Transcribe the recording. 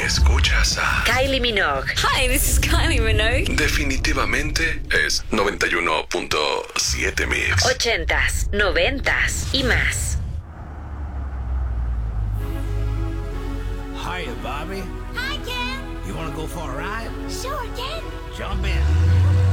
escuchas a Kylie Minogue. Hi, this is Kylie Minogue. Definitivamente es 91.7 Mix. 80s, 90s y más. Hiya, Bobby. Hi, Ken. You want to go for a ride? Sure, Ken. Jump in.